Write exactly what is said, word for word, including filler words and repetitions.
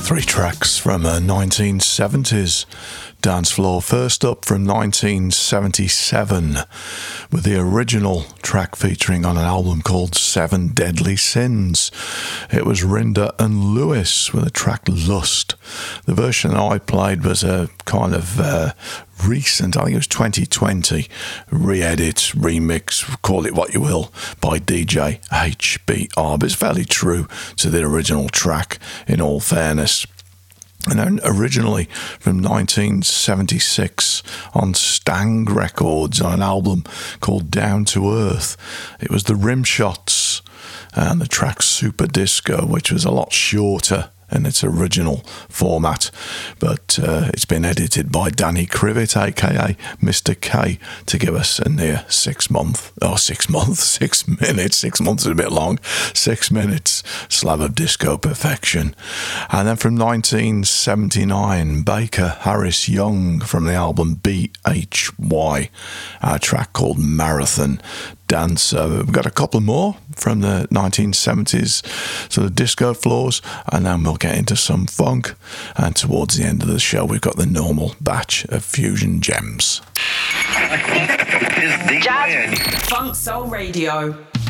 Three tracks from the nineteen seventies dance floor. First up from nineteen seventy-seven with the original track featuring on an album called Seven Deadly Sins. It was Rinder and Lewis with the track Lust. The version I played was a kind of uh, recent, I think it was twenty twenty, re-edit, remix, call it what you will, by D J H B R, but it's fairly true to the original track in all fairness. And then originally from nineteen seventy-six on Stang Records on an album called Down to Earth, it was the Rimshots and the track Super Disco, which was a lot shorter in its original format, but uh, it's been edited by Danny Krivit, aka Mister K, to give us a near six month, or oh, six months, six minutes, six months is a bit long, six minutes slab of disco perfection. And then from nineteen seventy-nine, Baker Harris Young from the album B H Y, a track called Marathon Dancer. We've got a couple more from the nineteen seventies, so the disco floors, and then we'll get into some funk, and towards the end of the show we've got the normal batch of fusion gems. Jazz Funk Soul Radio.